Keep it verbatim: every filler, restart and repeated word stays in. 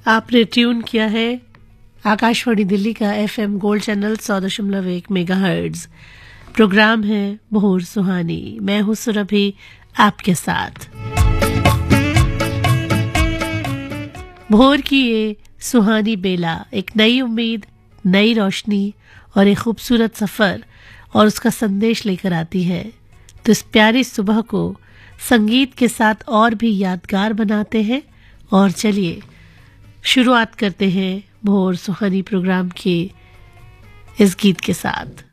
आपने ट्यून किया है आकाशवाणी दिल्ली का एफएम गोल्ड चैनल सौ दशमलव एक मेगाहर्ट्ज। प्रोग्राम है भोर सुहानी। मैं हूं सुरभि आपके साथ। भोर की ये सुहानी बेला एक नई उम्मीद, नई रोशनी और एक खूबसूरत सफर और उसका संदेश लेकर आती है। तो इस प्यारी सुबह को संगीत के साथ और भी यादगार बनाते हैं। और चलिए शुरुआत करते हैं भोर सुहानी प्रोग्राम के इस गीत के साथ।